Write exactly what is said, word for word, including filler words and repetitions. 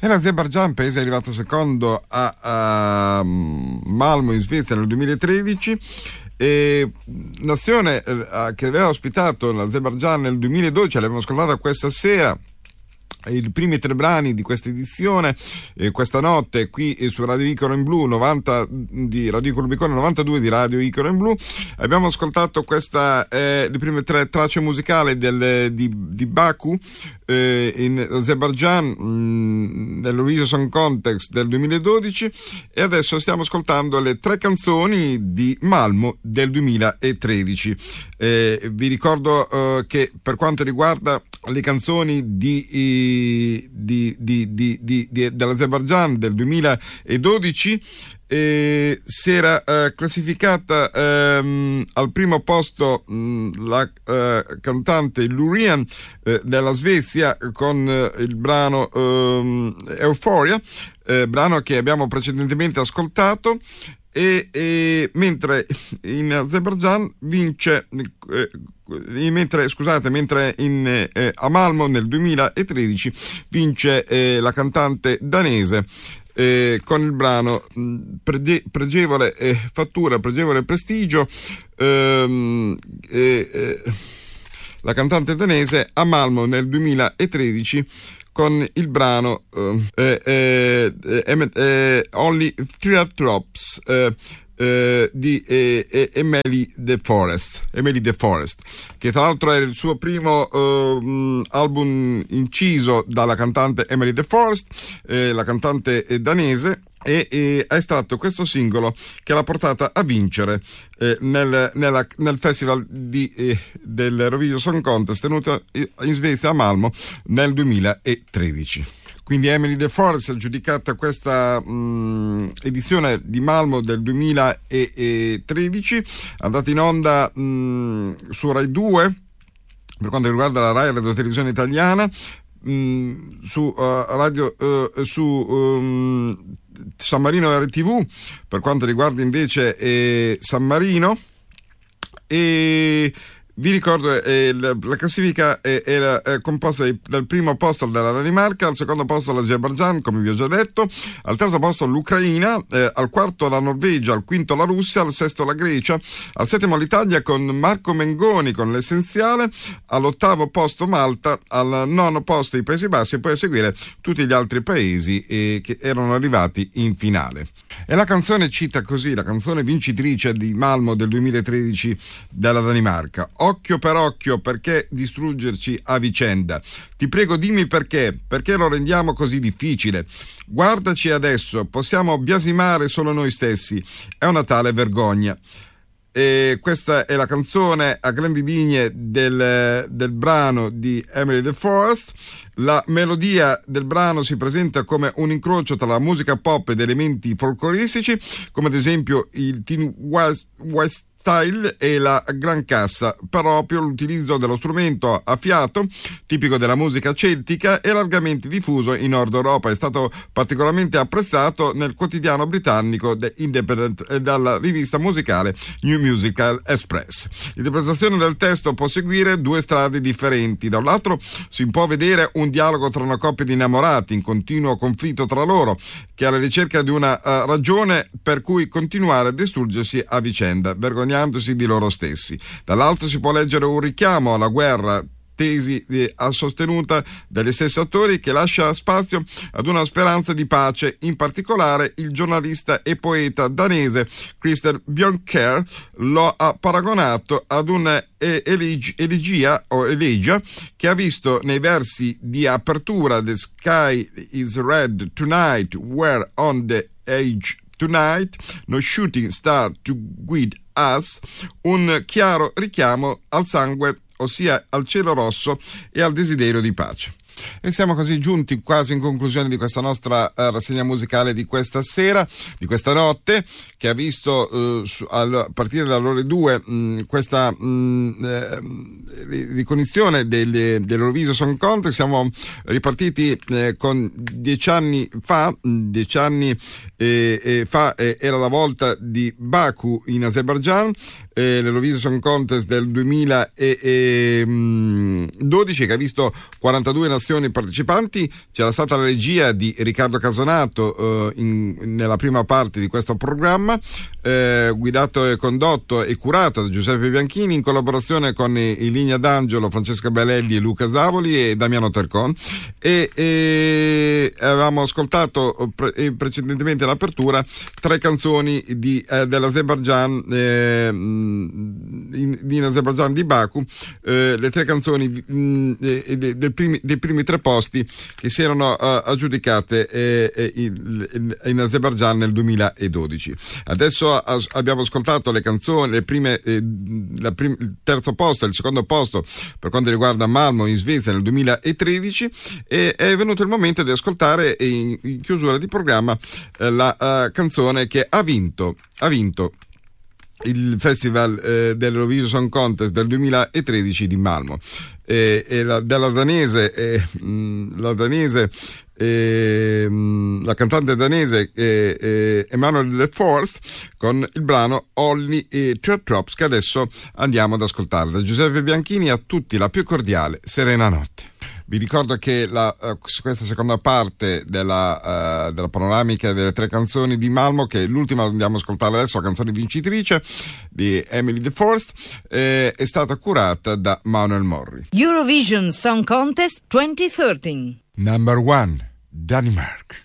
E l'Azerbaigian, paese arrivato secondo a, a Malmo in Svezia nel duemilatredici, e nazione eh, che aveva ospitato l'Azerbaigian nel duemiladodici, l'abbiamo ascoltata questa sera. I primi tre brani di questa edizione, eh, questa notte qui eh, su Radio Icaro in Blu, novanta di Radio Icaro Bicone, novantadue di Radio Icaro in Blu. Abbiamo ascoltato questa, eh, le prime tre tracce musicali del, di, di Baku eh, in Azerbaigian mh, nell'Eurovision Song Contest del duemiladodici, e adesso stiamo ascoltando le tre canzoni di Malmo del duemilatredici. Eh, vi ricordo eh, che per quanto riguarda le canzoni di, di, di, di, di, di, dell'Azerbaigian del duemiladodici, eh, si era eh, classificata ehm, al primo posto mh, la eh, cantante Lurian eh, della Svezia con eh, il brano ehm, Euphoria, eh, brano che abbiamo precedentemente ascoltato. E, e mentre in Azerbaigian vince eh, mentre scusate mentre in eh, a Malmo nel duemilatredici vince eh, la cantante danese eh, con il brano prege, pregevole eh, fattura, pregevole prestigio. ehm, eh, eh, la cantante danese a Malmo nel duemilatredici con il brano eh, eh, eh, eh, Only Teardrops eh, eh, di eh, Emily De Forest, Emily De Forest, che tra l'altro è il suo primo eh, album inciso dalla cantante Emily De Forest, eh, la cantante danese. E, e ha estratto questo singolo che l'ha portata a vincere eh, nel, nella, nel festival di, eh, dell'Eurovision Song Contest tenuto in Svezia a Malmo nel duemilatredici. Quindi Emily De Forest ha giudicato questa mh, edizione di Malmo del duemilatredici, andata in onda mh, su Rai due per quanto riguarda la Rai Radio Televisione Italiana, mh, su uh, radio uh, su um, San Marino R T V per quanto riguarda invece eh, San Marino. E vi ricordo eh, la, la classifica eh, era eh, composta di, dal primo posto della Danimarca, al secondo posto l'Azerbaigian, come vi ho già detto, al terzo posto l'Ucraina, eh, al quarto la Norvegia, al quinto la Russia, al sesto la Grecia, al settimo l'Italia con Marco Mengoni con L'Essenziale, all'ottavo posto Malta, al nono posto i Paesi Bassi, e poi a seguire tutti gli altri paesi eh, che erano arrivati in finale. E la canzone cita così, la canzone vincitrice di Malmo del duemilatredici della Danimarca: occhio per occhio, perché distruggerci a vicenda? Ti prego dimmi perché, perché lo rendiamo così difficile? Guardaci adesso, possiamo biasimare solo noi stessi, è una tale vergogna. E questa è la canzone a grandi linee del, del brano di Emily De Forest. La melodia del brano si presenta come un incrocio tra la musica pop ed elementi folcloristici, come ad esempio il Teen West, West style e la gran cassa, proprio l'utilizzo dello strumento a fiato tipico della musica celtica e largamente diffuso in Nord Europa. È stato particolarmente apprezzato nel quotidiano britannico The Independent e dalla rivista musicale New Musical Express. L'interpretazione del testo può seguire due strade differenti. Da un lato si può vedere un dialogo tra una coppia di innamorati in continuo conflitto tra loro, che è alla ricerca di una uh, ragione per cui continuare a distruggersi a vicenda, vergognandosi di loro stessi. Dall'altro si può leggere un richiamo alla guerra, tesi eh, sostenuta dagli stessi attori, che lascia spazio ad una speranza di pace. In particolare il giornalista e poeta danese Christer Bjørnkjær lo ha paragonato ad una eleg- elegia o elegia che ha visto nei versi di apertura "The sky is red tonight, we're on the edge tonight, no shooting star to guide us", un chiaro richiamo al sangue, ossia al cielo rosso e al desiderio di pace. E siamo così giunti quasi in conclusione di questa nostra uh, rassegna musicale di questa sera, di questa notte, che ha visto uh, su, al, a partire dalle ore due mh, questa mh, eh, ricognizione delle, dell'Eurovision Song Contest. Siamo ripartiti eh, con dieci anni fa, dieci anni eh, eh, fa eh, era la volta di Baku in Azerbaigian, eh, l'Eurovision Song Contest del duemiladodici, che ha visto quarantadue nazioni partecipanti. C'era stata la regia di Riccardo Casonato eh, in, nella prima parte di questo programma, eh, guidato e condotto e curato da Giuseppe Bianchini, in collaborazione con i, i Ligna d'Angelo, Francesca Belelli e Luca Zavoli e Damiano Telcon. E, e avevamo ascoltato pre- precedentemente all'apertura tre canzoni di, eh, dell'Azerbaigian, eh, in, in Azerbaigian di Baku, eh, le tre canzoni mh, eh, dei, dei, primi, dei primi tre posti che si erano eh, aggiudicate eh, in, in Azerbaigian nel duemiladodici. Adesso as- abbiamo ascoltato le canzoni, le prime, eh, la prim- il terzo posto e il secondo posto per quanto riguarda Malmö in Svezia nel duemilatredici, e è venuto il momento di ascoltare in, in chiusura di programma eh, la uh, canzone che ha vinto ha vinto il festival eh, dell'Eurovision Song Contest del duemilatredici di Malmö, e, e la, della danese eh, mh, la danese eh, mh, la cantante danese eh, eh, Emanuel Le Forst, con il brano Only e Teardrops, che adesso andiamo ad ascoltare. Da Giuseppe Bianchini a tutti la più cordiale Serena Notte. Vi ricordo che la, uh, questa seconda parte della, uh, della panoramica delle tre canzoni di Malmö, che è l'ultima andiamo a ascoltare adesso, la canzone vincitrice di Emily De Forest, eh, è stata curata da Manuel Morri. Eurovision Song Contest duemilatredici. Number one, Denmark.